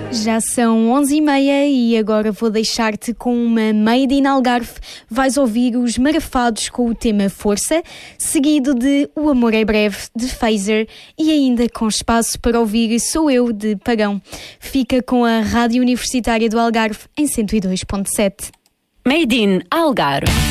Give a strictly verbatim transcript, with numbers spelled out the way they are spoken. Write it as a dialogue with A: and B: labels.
A: Já são onze e meia e agora vou deixar-te com uma Made in Algarve. Vais ouvir os Marafados com o tema Força, seguido de O Amor é Breve, de Phaser, e ainda com espaço para ouvir Sou Eu, de Pagão. Fica com a Rádio Universitária do Algarve em cento e dois ponto sete.
B: Made in Algarve.